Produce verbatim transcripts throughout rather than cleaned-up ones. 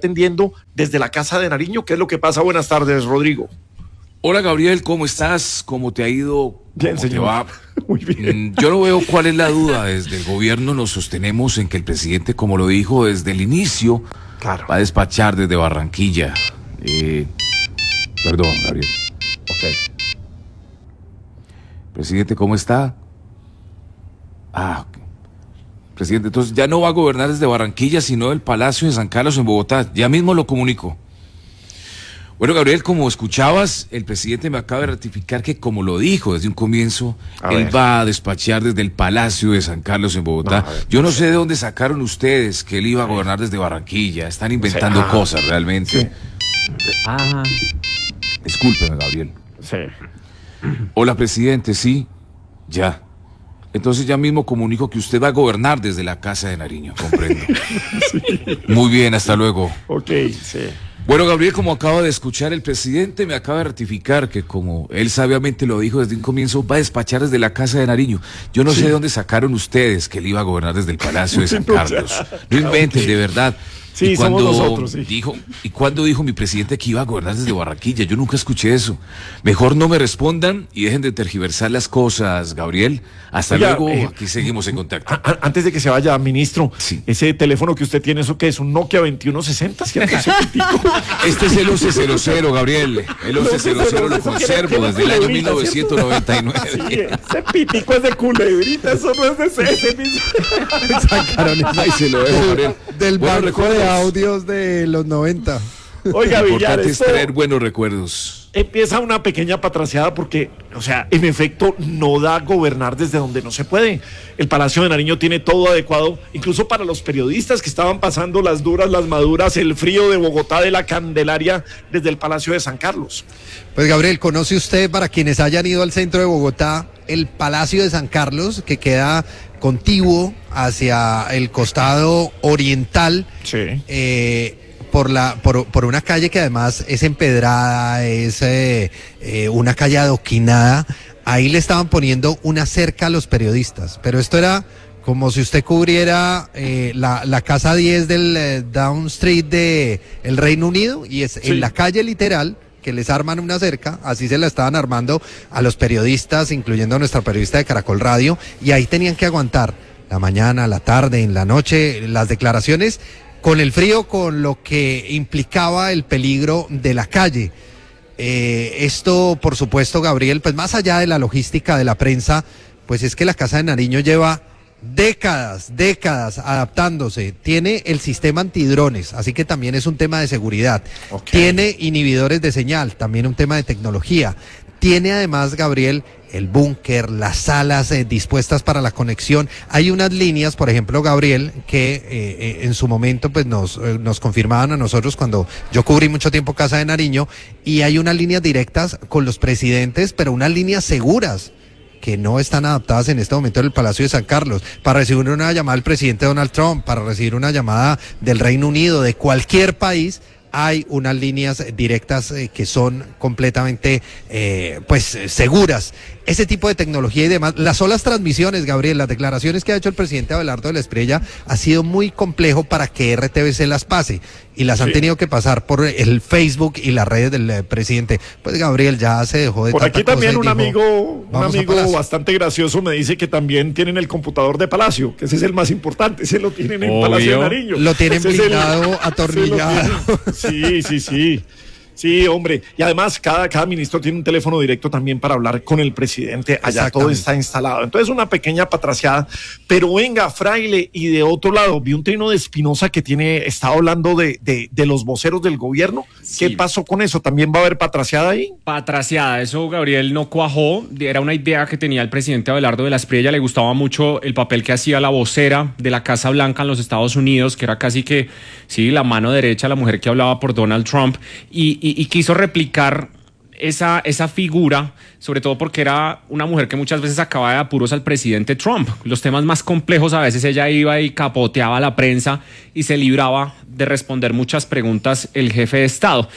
atendiendo desde la Casa de Nariño. ¿Qué es lo que pasa? Buenas tardes, Rodrigo. Hola, Gabriel, ¿cómo estás? ¿Cómo te ha ido? Bien, señor. ¿Te va? Muy bien. Yo no veo cuál es la duda. Desde el gobierno nos sostenemos en que el presidente, como lo dijo desde el inicio, Claro. va a despachar desde Barranquilla. Eh, perdón, Gabriel. Ok. Presidente, ¿cómo está? Ah, ok. Presidente, entonces ya no va a gobernar desde Barranquilla, sino del Palacio de San Carlos en Bogotá. Ya mismo lo comunico. Bueno, Gabriel, como escuchabas, el presidente me acaba de ratificar que, como lo dijo desde un comienzo, A él ver. va a despachar desde el Palacio de San Carlos en Bogotá. No, a ver. Yo no sé de dónde sacaron ustedes que él iba a gobernar desde Barranquilla. Están inventando Sí. Ah. cosas realmente. Sí. Ah. Discúlpeme, Gabriel. Sí. Hola, presidente, sí, ya. Entonces ya mismo comunico que usted va a gobernar desde la Casa de Nariño, comprendo. Sí. Muy bien, hasta luego. Ok, sí. Bueno, Gabriel, como acaba de escuchar, el presidente me acaba de ratificar que, como él sabiamente lo dijo desde un comienzo, va a despachar desde la Casa de Nariño. Yo no Sí. sé de dónde sacaron ustedes que él iba a gobernar desde el Palacio de San No, Carlos. ya. No inventen, Ok. de verdad. Sí, ¿Y somos cuando nosotros, sí. dijo, ¿Y cuándo dijo mi presidente que iba a gobernar desde Barranquilla? Yo nunca escuché eso. Mejor no me respondan y dejen de tergiversar las cosas, Gabriel. Hasta Oiga, luego, eh, aquí seguimos en contacto. A- a- Antes de que se vaya, ministro, Sí. ese teléfono que usted tiene, ¿eso qué es? ¿Un Nokia veintiuno sesenta? ¿Cierto? Ese pitico. Este es el once cero cero, Gabriel. El once cero cero lo Eso que era- que conservo era desde el año culebrita, mil novecientos noventa y nueve. Sí, ese pitico es de culebrita, eso no es de ese, ese mismo. Sacaron eso Ahí se lo dejo, Gabriel. del Buenos banco de recuerdos. audios de los noventa. Oiga, Lo Villar, importante es esto traer buenos recuerdos. empieza una pequeña patraciada porque, o sea, en efecto, no da gobernar desde donde no se puede. El Palacio de Nariño tiene todo adecuado, incluso para los periodistas que estaban pasando las duras, las maduras, el frío de Bogotá, de la Candelaria, desde el Palacio de San Carlos. Pues Gabriel, ¿conoce usted, para quienes hayan ido al centro de Bogotá, el Palacio de San Carlos, que queda contiguo hacia el costado oriental? Sí. eh, por la por, por una calle que además es empedrada, es eh, eh, una calle adoquinada. Ahí le estaban poniendo una cerca a los periodistas, pero esto era como si usted cubriera eh, la, la casa diez del eh, Down Street de el Reino Unido, y es Sí. en la calle literal que les arman una cerca. Así se la estaban armando a los periodistas, incluyendo a nuestra periodista de Caracol Radio, y ahí tenían que aguantar la mañana, la tarde, en la noche, las declaraciones, con el frío, con lo que implicaba el peligro de la calle. Eh, esto, por supuesto, Gabriel, pues más allá de la logística de la prensa, pues es que la Casa de Nariño lleva décadas, décadas adaptándose. Tiene el sistema antidrones, así que también es un tema de seguridad. Ok. Tiene inhibidores de señal, también un tema de tecnología. Tiene además, Gabriel, el búnker, las salas eh, dispuestas para la conexión. Hay unas líneas, por ejemplo, Gabriel, que eh, eh, en su momento pues nos, eh, nos confirmaban a nosotros cuando yo cubrí mucho tiempo Casa de Nariño, y hay unas líneas directas con los presidentes, pero unas líneas seguras que no están adaptadas en este momento en el Palacio de San Carlos, para recibir una llamada del presidente Donald Trump, para recibir una llamada del Reino Unido, de cualquier país. Hay unas líneas directas eh, que son completamente eh, pues eh, seguras. Ese tipo de tecnología y demás, las solas transmisiones, Gabriel, las declaraciones que ha hecho el presidente Abelardo de la Espriella, ha sido muy complejo para que R T V C las pase, y las Sí. han tenido que pasar por el Facebook y las redes del eh, presidente. Pues Gabriel ya se dejó de Por tanta aquí también cosa y un dijo, amigo, un "Vamos a amigo Palacio". bastante gracioso me dice que también tienen el computador de Palacio, que ese es el más importante, ese lo tienen en Obvio. Palacio de Nariño. Lo tienen Ese es el- blindado, ese lo atornillado. tienen. Sí, sí, sí. Sí, hombre. Y además, cada, cada ministro tiene un teléfono directo también para hablar con el presidente. Allá todo Exactamente. está instalado. Entonces, una pequeña patraciada. Pero venga, Fraile, y de otro lado, vi un trino de Espinosa que tiene, estaba hablando de, de, de los voceros del gobierno. Sí. ¿Qué pasó con eso? ¿También va a haber patraciada ahí? Patraciada, eso Gabriel no cuajó, era una idea que tenía el presidente Abelardo de la Espriella, le gustaba mucho el papel que hacía la vocera de la Casa Blanca en los Estados Unidos, que era casi que, sí, la mano derecha, la mujer que hablaba por Donald Trump, y, y, y quiso replicar esa, esa figura, sobre todo porque era una mujer que muchas veces sacaba de apuros al presidente Trump. Los temas más complejos a veces ella iba y capoteaba a la prensa y se libraba de responder muchas preguntas el jefe de Estado.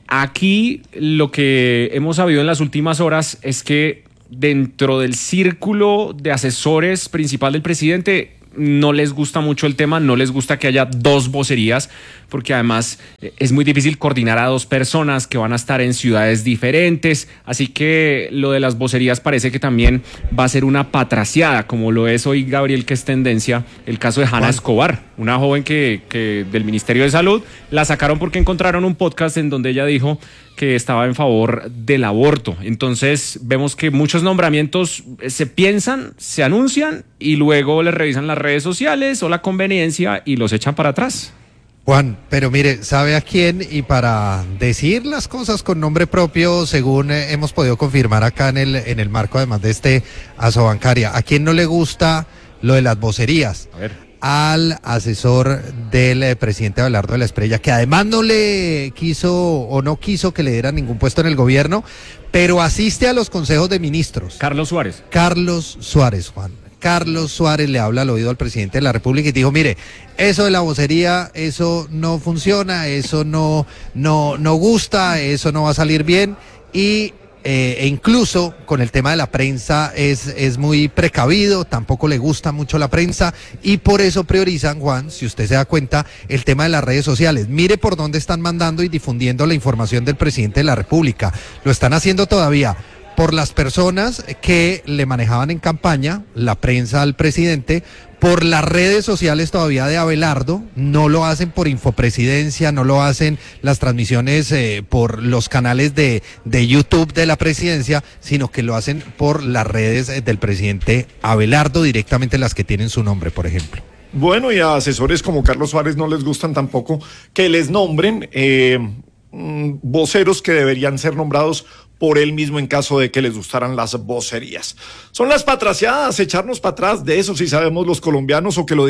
Aquí lo que hemos sabido en las últimas horas es que dentro del círculo de asesores principal del presidente no les gusta mucho el tema, no les gusta que haya dos vocerías, porque además eh, es muy difícil coordinar a dos personas que van a estar en ciudades diferentes, así que lo de las vocerías parece que también va a ser una patraciada, como lo es hoy, Gabriel, que es tendencia, el caso de Hanna Escobar, una joven que, que del Ministerio de Salud, la sacaron porque encontraron un podcast en donde ella dijo que estaba en favor del aborto. Entonces vemos que muchos nombramientos se piensan, se anuncian y luego les revisan las redes sociales o la conveniencia y los echan para atrás. Juan, pero mire, ¿sabe a quién? Y para decir las cosas con nombre propio, según eh, hemos podido confirmar acá en el, en el marco además de este Asobancaria, ¿a quién no le gusta lo de las vocerías? A ver. Al asesor del eh, presidente Abelardo de la Espriella, que además no le quiso o no quiso que le diera ningún puesto en el gobierno, pero asiste a los consejos de ministros. Carlos Suárez. Carlos Suárez, Juan. Carlos Suárez le habla al oído al presidente de la República y dijo, mire, eso de la vocería, eso no funciona, eso no, no, no gusta, eso no va a salir bien y Eh, e incluso con el tema de la prensa es, es muy precavido, tampoco le gusta mucho la prensa y por eso priorizan, Juan, si usted se da cuenta, el tema de las redes sociales. Mire por dónde están mandando y difundiendo la información del presidente de la República. Lo están haciendo todavía por las personas que le manejaban en campaña, la prensa al presidente, por las redes sociales todavía de Abelardo, no lo hacen por Infopresidencia, no lo hacen las transmisiones eh, por los canales de, de YouTube de la presidencia, sino que lo hacen por las redes eh, del presidente Abelardo, directamente las que tienen su nombre, por ejemplo. Bueno, y a asesores como Carlos Suárez no les gustan tampoco que les nombren eh, voceros que deberían ser nombrados por él mismo en caso de que les gustaran las vocerías. Son las patraciadas, echarnos para atrás, de eso sí sabemos los colombianos, o que lo